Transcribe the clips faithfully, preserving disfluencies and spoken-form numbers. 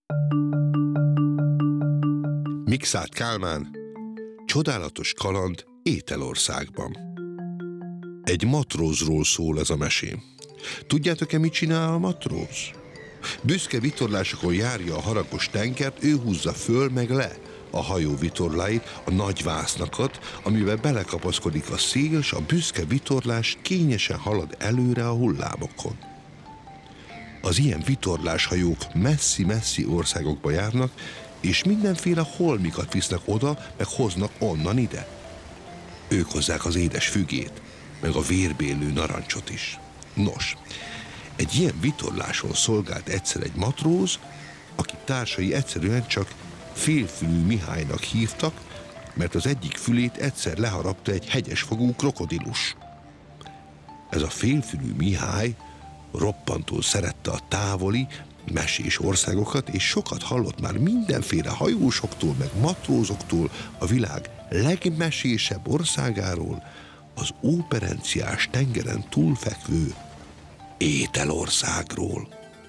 Mikszáth Kálmán, csodálatos kaland Ételországban. Egy matrózról szól ez a mesém. Tudjátok-e, mit csinál a matróz? Büszke vitorlásokon járja a haragos tengert, ő húzza föl meg le a hajó vitorláit, a nagy vásznakat, amivel belekapaszkodik a szél, s a büszke vitorlás kényesen halad előre a hullámokon. Az ilyen vitorláshajók messzi-messzi országokba járnak, és mindenféle holmikat visznek oda, meg hoznak onnan ide. Ők hozzák az édes fügét, meg a vérbélő narancsot is. Nos, egy ilyen vitorláson szolgált egyszer egy matróz, aki társai egyszerűen csak Félfülű Mihálynak hívtak, mert az egyik fülét egyszer leharapta egy hegyesfogú krokodilus. Ez a Félfülű Mihály roppantól szerette a távoli, mesés országokat, és sokat hallott már mindenféle hajósoktól, meg matrózoktól a világ legmesésebb országáról, az óperenciás tengeren túlfekvő Ételországról.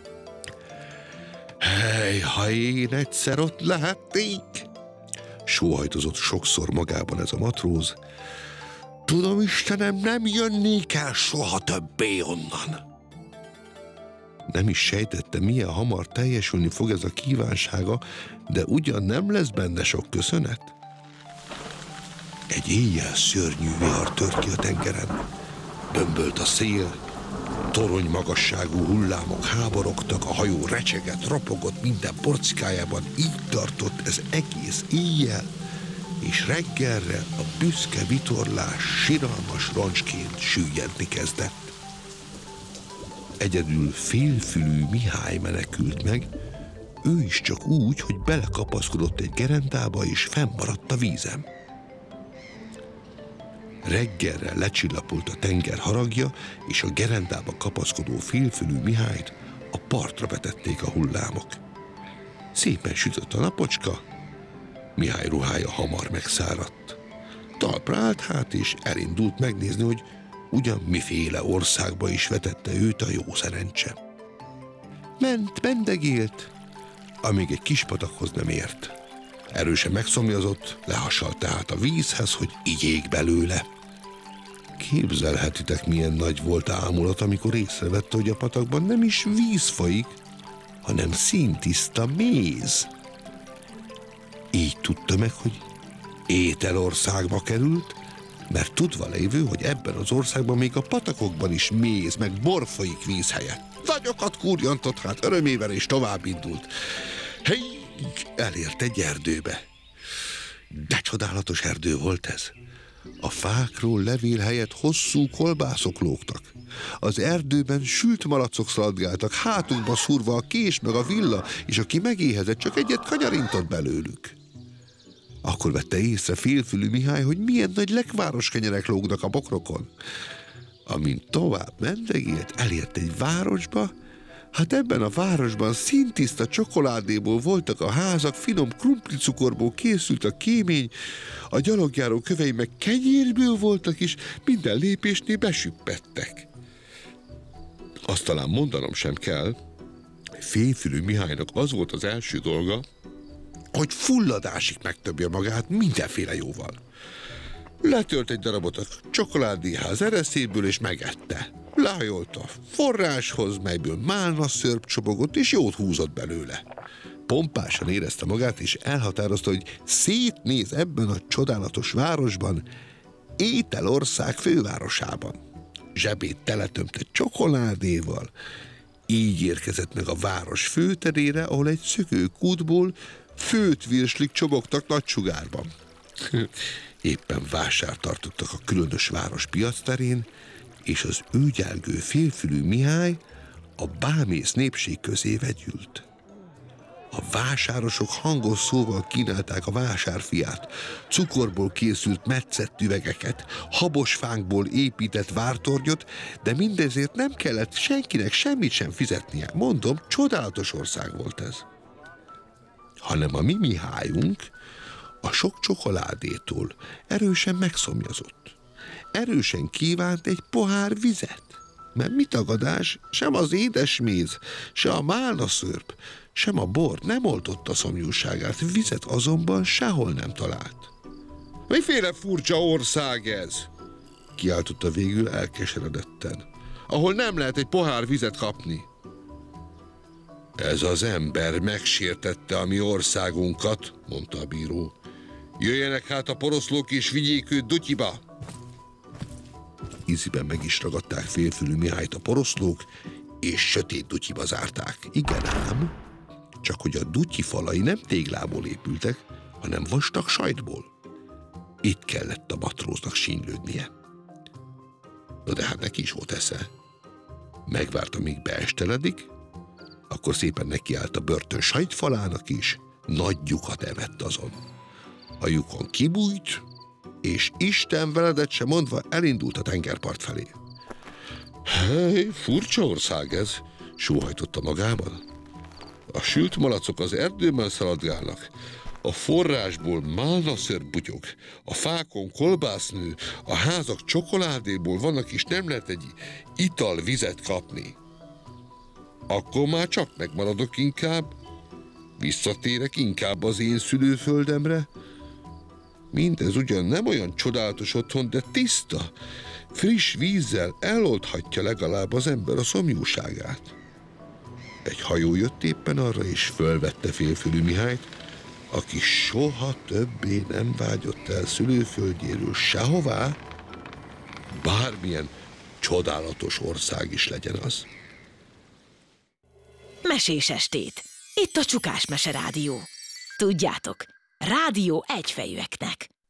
Hely, ha én egyszer ott lehetnék, sóhajtozott sokszor magában ez a matróz. Tudom, Istenem, nem jönnék el soha többé onnan. Nem is sejtette, milyen hamar teljesülni fog ez a kívánsága, de ugyan nem lesz benne sok köszönet. Egy éjjel szörnyű vihar tört ki a tengeren. Bömbölt a szél, torony magasságú hullámok háborogtak, a hajó recsegett, ropogott minden porcikájában, így tartott ez egész éjjel, és reggelre a büszke vitorlás siralmas roncsként süllyedni kezdett. Egyedül Félfülű Mihály menekült meg, ő is csak úgy, hogy belekapaszkodott egy gerendába, és fennmaradt a vízen. Reggelre lecsillapult a tenger haragja, és a gerendába kapaszkodó Félfülű Mihályt a partra vetették a hullámok. Szépen sütött a napocska, Mihály ruhája hamar megszáradt. Talpra állt hát, és elindult megnézni, hogy ugyan miféle országba is vetette őt a jó szerencse. Ment, mendegélt, amíg egy kis patakhoz nem ért. Erősen megszomjazott, lehasalt tehát a vízhez, hogy igyék belőle. Képzelhetitek, milyen nagy volt ámulat, amikor észrevette, hogy a patakban nem is víz folyik, hanem színtiszta méz. Így tudta meg, hogy Ételországba került, mert tudva lévő, hogy ebben az országban még a patakokban is méz, meg bor folyik víz helyett. Nagyokat kurjantott, hát örömével, és tovább indult. Hey, elért egy erdőbe. De csodálatos erdő volt ez. A fákról levél helyett hosszú kolbászok lógtak. Az erdőben sült malacok szaladgáltak, hátukba szúrva a kés meg a villa, és aki megéhezett, csak egyet kanyarintott belőlük. Akkor vette észre Félfülű Mihály, hogy milyen nagy lekváros kenyerek lógnak a bokrokon. Amint tovább mendegélt, elért egy városba. Hát ebben a városban színtiszta csokoládéból voltak a házak, finom krumplicukorból készült a kémény, a gyalogjáró kövei meg kenyérből voltak is, minden lépésnél besüppettek. Azt talán mondanom sem kell, Félfülű Mihálynak az volt az első dolga, hogy fulladásig megtöbje magát mindenféle jóval. Letölt egy darabot a csokoládéház ereszéből, és megette. Lehajolt a forráshoz, melyből málna szörp csobogott, és jót húzott belőle. Pompásan érezte magát, és elhatározta, hogy szétnéz ebben a csodálatos városban, Ételország fővárosában. Zsebét teletömte csokoládéval, így érkezett meg a város főterére, ahol egy szökőkútból főtt virslik csobogtak nagy sugárban. Éppen vásárt tartottak a különös város piacterén, és az őgyelgő Félfülű Mihály a bámész népség közé vegyült. A vásárosok hangos szóval kínálták a vásárfiát, cukorból készült metszett üvegeket, habosfánkból épített vártornyot, de mindezért nem kellett senkinek semmit sem fizetnie. Mondom, csodálatos ország volt ez. Hanem a mi Mihályunk a sok csokoládétól erősen megszomjazott. Erősen kívánt egy pohár vizet. Mert mi tagadás, sem az édesméz, se a málnaszörp, sem a bor nem oltotta szomjúságát, vizet azonban sehol nem talált. Miféle furcsa ország ez? Kiáltotta végül elkeseredetten, ahol nem lehet egy pohár vizet kapni. Ez az ember megsértette a mi országunkat, mondta a bíró. Jöjjenek hát a poroszlók és vigyék őt Dutyiba. Íziben meg is ragadták Félfülű Mihályt a poroszlók, és sötét Dutyiba zárták. Igen ám, csak hogy a Dutyi falai nem téglából épültek, hanem vastag sajtból. Itt kellett a matróznak sínylődnie. No de hát neki is volt esze. Megvárta, míg beesteledik, akkor szépen nekiállt a börtön sajtfalának is, nagy lyukat evett azon. A lyukon kibújt, és Isten veledet se mondva elindult a tengerpart felé. Hely, furcsa ország ez, sóhajtotta magában. A sült malacok az erdőben szaladgálnak, a forrásból málnaszörp butyog, a fákon kolbásznő, a házak csokoládéból vannak, és nem lehet egy ital vizet kapni. Akkor már csak megmaradok inkább, visszatérek inkább az én szülőföldemre. Mindez ugyan nem olyan csodálatos otthon, de tiszta, friss vízzel eloldhatja legalább az ember a szomjúságát. Egy hajó jött éppen arra, és fölvette Félfülű Mihályt, aki soha többé nem vágyott el szülőföldjéről sehová, bármilyen csodálatos ország is legyen az. Mesés estét. Itt a Csukás Mese Rádió. Tudjátok, rádió egyfejűeknek.